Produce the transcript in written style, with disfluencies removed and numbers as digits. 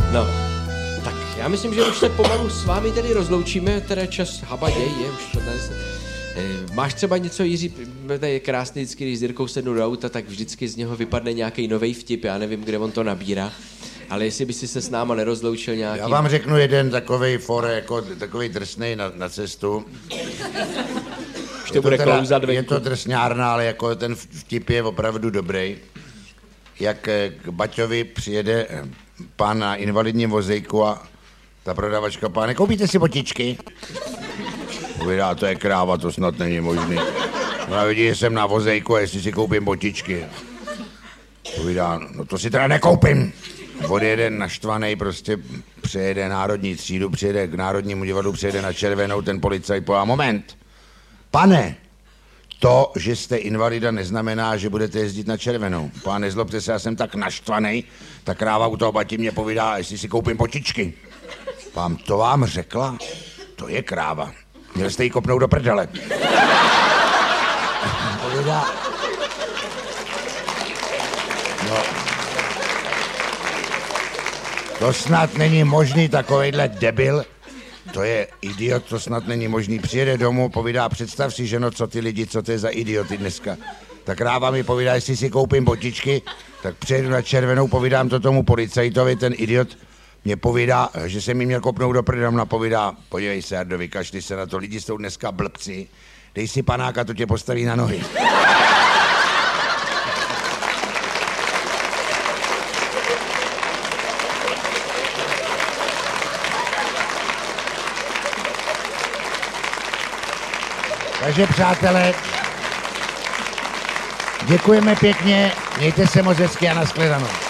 No, tak já myslím, že už se pomalu s vámi tedy rozloučíme, teda čas habaděj je, už to tady se... Máš třeba něco, Jiří, to je krásný vždycky, když s Jirkou sednu do auta, tak vždycky z něho vypadne nějaký novej vtip, já nevím, kde on to nabírá, ale jestli by si se s náma nerozloučil nějaký... Já vám řeknu jeden takovej jako takovej drsnej na cestu. Už to bude klouzat venku. Je to drsňárna, ale jako ten vtip je opravdu dobrý. Jak k Baťovi přijede pán na invalidním vozejku a ta prodavačka: páne, koupíte si botičky? Povídá: to je kráva, to snad není možný. No a vidí, že jsem na vozejku a jestli si koupím botičky. Povídá: no to si teda nekoupím. Odjede naštvanej, prostě přejede národní třídu, přijede k Národnímu divadlu, přijede na Červenou, ten policajt povídá: moment, pane, to, že jste invalida, neznamená, že budete jezdit na Červenou. Pán, nezlobte se, já jsem tak naštvanej, ta kráva u toho Bati mě povídá, jestli si koupím botičky. Pán, to vám řekla? To je kráva. Měl jste jí kopnout do prdele. Povídá... No... To snad není možný, takovejhle debil. To je idiot, to snad není možný. Přijede domů, povídá: představ si, ženo, co ty lidi, co to je za idioty dneska. Ta kráva mi povídá, jestli si koupím botičky, tak přijedu na Červenou, povídám to tomu policajtovi, ten idiot mě povídá, že jsem mi měl kopnout do prdele, povídá: podívej se, Jardo, vykašli se na to, lidi jsou dneska blbci, dej si panáka, to tě postaví na nohy. Takže přátelé, děkujeme pěkně, mějte se moc hezky a nashledanou.